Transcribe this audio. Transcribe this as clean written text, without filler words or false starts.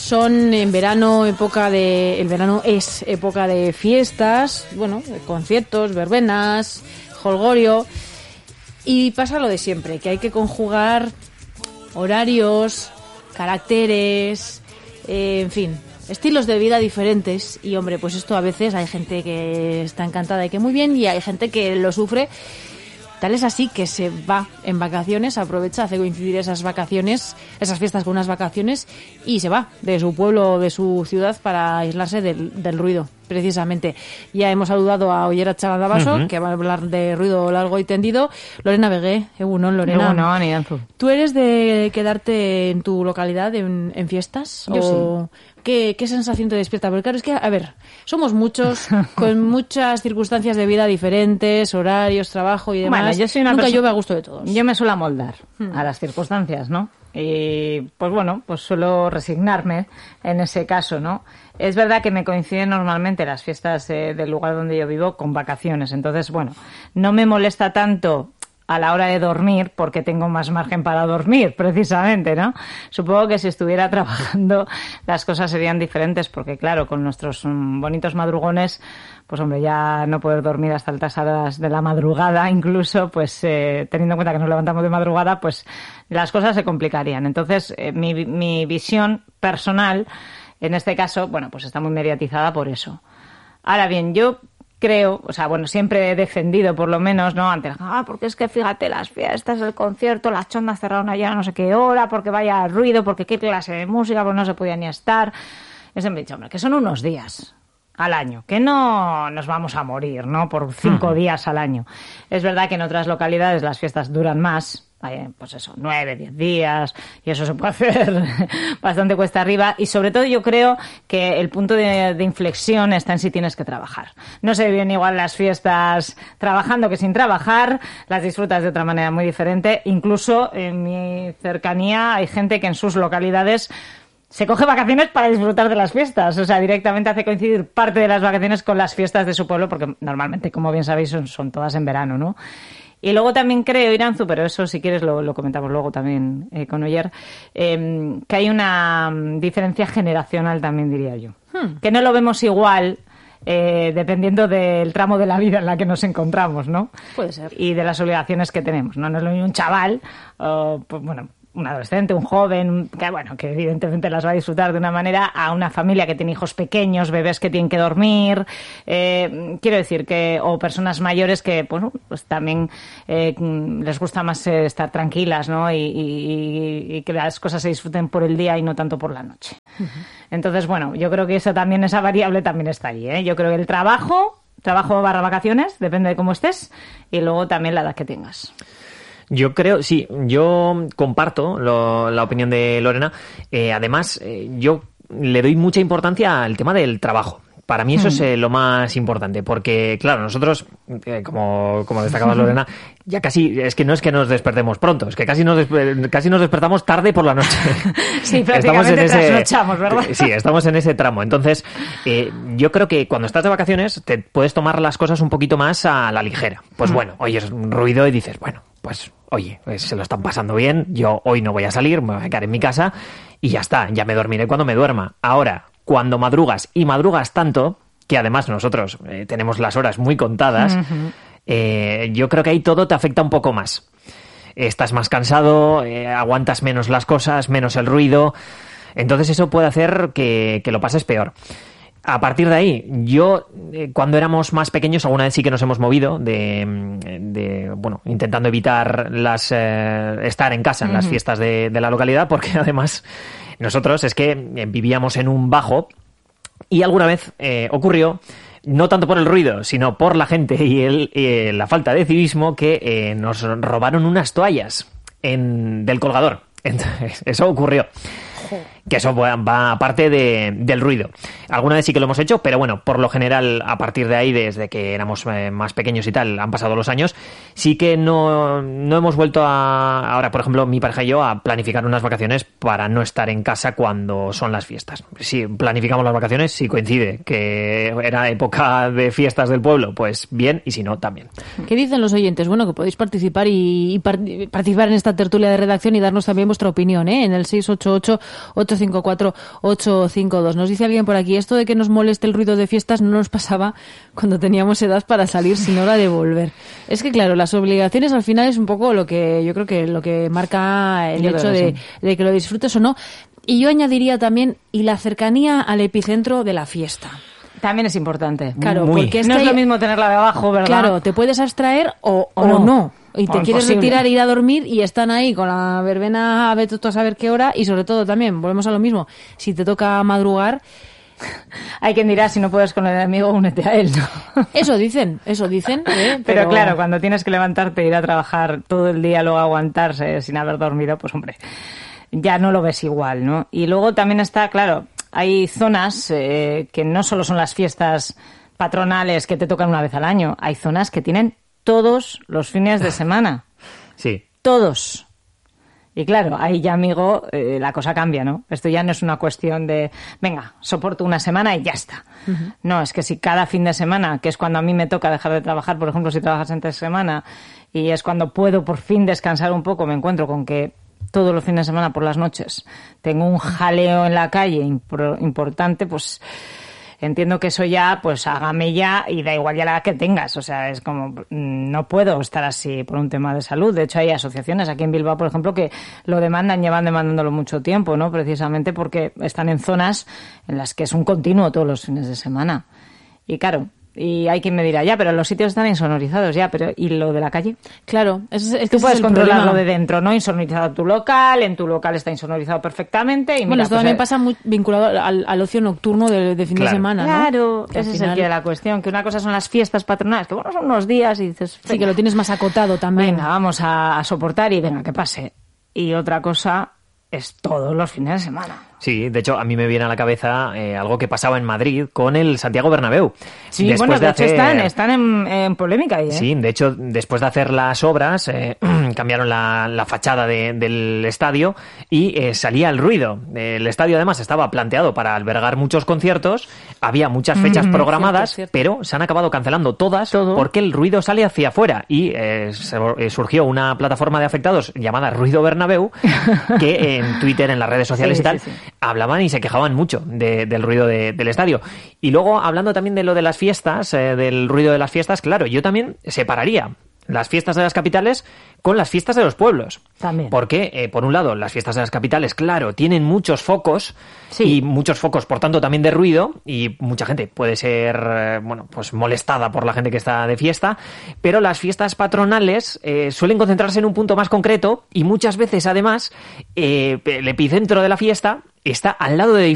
son en verano el verano es época de fiestas, bueno, de conciertos, verbenas, jolgorio, y pasa lo de siempre, que hay que conjugar horarios, caracteres, en fin, estilos de vida diferentes. Y hombre, pues esto a veces hay gente que está encantada y que muy bien, y hay gente que lo sufre. Tal es así que se va en vacaciones, aprovecha, hace coincidir esas vacaciones, esas fiestas con unas vacaciones, y se va de su pueblo o de su ciudad para aislarse del ruido, precisamente. Ya hemos saludado a Ollera Chavadabaso, que va a hablar de ruido largo y tendido. Lorena Begué, egunon, Lorena. Egunon, Idanzu. ¿Tú eres de quedarte en tu localidad en fiestas? Yo ¿O sí. ¿Qué sensación te despierta? Porque claro, es que, a ver, somos muchos, con muchas circunstancias de vida diferentes, horarios, trabajo y demás. Bueno, yo soy Nunca llueve a gusto de todos. Yo me suelo amoldar a las circunstancias, ¿no? Y pues bueno, pues suelo resignarme en ese caso, ¿no? Es verdad que me coinciden normalmente las fiestas del lugar donde yo vivo con vacaciones. Entonces, bueno, no me molesta tanto a la hora de dormir, porque tengo más margen para dormir, precisamente, ¿no? Supongo que si estuviera trabajando las cosas serían diferentes, porque claro, con nuestros bonitos madrugones, pues hombre, ya no poder dormir hasta altas horas de la madrugada, incluso, pues teniendo en cuenta que nos levantamos de madrugada, pues las cosas se complicarían. Entonces, mi visión personal, en este caso, bueno, pues está muy mediatizada por eso. Ahora bien, yo creo, o sea, bueno, siempre he defendido, por lo menos, ¿no? Antes, porque es que fíjate, las fiestas, el concierto, las chondas cerraron ayer a no sé qué hora, porque vaya ruido, porque qué clase de música, pues no se podía ni estar. Yo siempre he dicho, hombre, que son unos días al año, que no nos vamos a morir, ¿no? Por 5 días al año. Es verdad que en otras localidades las fiestas duran más, pues eso, 9, 10 días, y eso se puede hacer bastante cuesta arriba, y sobre todo yo creo que el punto de inflexión está en si tienes que trabajar. No se viven igual las fiestas trabajando que sin trabajar, las disfrutas de otra manera muy diferente. Incluso en mi cercanía hay gente que en sus localidades se coge vacaciones para disfrutar de las fiestas, o sea, directamente hace coincidir parte de las vacaciones con las fiestas de su pueblo, porque normalmente, como bien sabéis, son todas en verano, ¿no? Y luego también creo, Iranzu, pero eso si quieres lo comentamos luego también con Oyer, que hay una diferencia generacional también, diría yo. Que no lo vemos igual dependiendo del tramo de la vida en la que nos encontramos, ¿no? Puede ser. Y de las obligaciones que tenemos, ¿no? No es lo mismo un chaval, pues bueno, un adolescente, un joven, que evidentemente las va a disfrutar de una manera, a una familia que tiene hijos pequeños, bebés que tienen que dormir, quiero decir que, o personas mayores que, bueno, pues también les gusta más estar tranquilas, ¿no? Y que las cosas se disfruten por el día y no tanto por la noche. Entonces, bueno, yo creo que esa variable también está ahí, ¿eh? Yo creo que el trabajo barra vacaciones, depende de cómo estés, y luego también la edad que tengas. Yo creo, sí, yo comparto la opinión de Lorena. Además, yo le doy mucha importancia al tema del trabajo. Para mí eso es lo más importante, porque, claro, nosotros, como destacaba Lorena, ya casi, es que no es que nos despertemos pronto, es que casi nos despertamos tarde por la noche. Sí, prácticamente trasnochamos, ¿verdad? Sí, estamos en ese tramo. Entonces, yo creo que cuando estás de vacaciones te puedes tomar las cosas un poquito más a la ligera. Pues bueno, oyes un ruido y dices, bueno, pues oye, pues se lo están pasando bien, yo hoy no voy a salir, me voy a quedar en mi casa y ya está, ya me dormiré cuando me duerma. Ahora, cuando madrugas, y madrugas tanto, que además nosotros tenemos las horas muy contadas, yo creo que ahí todo te afecta un poco más. Estás más cansado, aguantas menos las cosas, menos el ruido, entonces eso puede hacer que lo pases peor. A partir de ahí, yo, cuando éramos más pequeños, alguna vez sí que nos hemos movido bueno, intentando evitar estar en casa en las fiestas de la localidad, porque además nosotros es que vivíamos en un bajo y alguna vez ocurrió, no tanto por el ruido, sino por la gente y la falta de civismo, que nos robaron unas toallas del colgador. Entonces, eso ocurrió. Que eso va aparte del ruido. Alguna vez sí que lo hemos hecho, pero bueno, por lo general, a partir de ahí, desde que éramos más pequeños y tal, han pasado los años, sí que no hemos vuelto ahora, por ejemplo, mi pareja y yo, a planificar unas vacaciones para no estar en casa cuando son las fiestas. Si planificamos las vacaciones, si coincide que era época de fiestas del pueblo, pues bien, y si no, también. ¿Qué dicen los oyentes? Bueno, que podéis participar y participar en esta tertulia de redacción y darnos también vuestra opinión, ¿eh? En el 688 852. Nos dice alguien por aquí, esto de que nos moleste el ruido de fiestas no nos pasaba cuando teníamos edad para salir sin hora de volver. Es que claro, las obligaciones al final es un poco lo que yo creo que lo que marca el hecho de que lo disfrutes o no. Y yo añadiría también, y la cercanía al epicentro de la fiesta. También es importante. Claro, Muy. porque no es lo mismo tenerla de abajo, ¿verdad? Claro, te puedes abstraer o no. Y te quieres retirar e ir a dormir y están ahí con la verbena a ver tú a saber qué hora. Y sobre todo también, volvemos a lo mismo, si te toca madrugar... Hay quien dirá, si no puedes con el enemigo, únete a él, ¿no? Eso dicen. Pero claro, cuando tienes que levantarte e ir a trabajar todo el día, luego aguantarse sin haber dormido, pues hombre, ya no lo ves igual, ¿no? Y luego también está, claro, hay zonas que no solo son las fiestas patronales que te tocan una vez al año, hay zonas que tienen todos los fines de semana. Sí. Todos. Y claro, ahí ya, amigo, la cosa cambia, ¿no? Esto ya no es una cuestión de, venga, soporto una semana y ya está. Uh-huh. No, es que si cada fin de semana, que es cuando a mí me toca dejar de trabajar, por ejemplo, si trabajas entre semana, y es cuando puedo por fin descansar un poco, me encuentro con que todos los fines de semana por las noches tengo un jaleo en la calle importante, pues... Entiendo que eso ya, pues hágame ya y da igual ya la que tengas. O sea, es como, no puedo estar así por un tema de salud. De hecho, hay asociaciones aquí en Bilbao, por ejemplo, que lo demandan, llevan demandándolo mucho tiempo, ¿no? Precisamente porque están en zonas en las que es un continuo todos los fines de semana. Y claro, y hay quien me dirá, ya, pero los sitios están insonorizados, ya, pero ¿y lo de la calle? Claro, tú puedes controlar lo de dentro, ¿no? Insonorizado tu local, en tu local está insonorizado perfectamente. Y bueno, esto también pasa muy vinculado al ocio nocturno de fin de semana, ¿no? Claro, ese es el día de la cuestión, que una cosa son las fiestas patronales, que bueno, son unos días y dices... Sí, que lo tienes más acotado también. Venga, vamos a soportar y venga, que pase. Y otra cosa es todos los fines de semana. Sí, de hecho, a mí me viene a la cabeza algo que pasaba en Madrid con el Santiago Bernabéu. Sí, después bueno, de hecho están en polémica ahí, ¿eh? Sí, de hecho, después de hacer las obras, cambiaron la fachada del estadio y salía el ruido. El estadio, además, estaba planteado para albergar muchos conciertos, había muchas fechas programadas, cierto. Pero se han acabado cancelando todas porque el ruido sale hacia afuera y surgió una plataforma de afectados llamada Ruido Bernabéu que en Twitter, en las redes sociales y tal, hablaban y se quejaban mucho del ruido del estadio. Y luego, hablando también de lo de las fiestas, del ruido de las fiestas, claro, yo también separaría las fiestas de las capitales con las fiestas de los pueblos. También. Porque, por un lado, las fiestas de las capitales, claro, tienen muchos focos y muchos focos, por tanto, también de ruido, y mucha gente puede ser, pues molestada por la gente que está de fiesta, pero las fiestas patronales suelen concentrarse en un punto más concreto y muchas veces, además, el epicentro de la fiesta está al lado de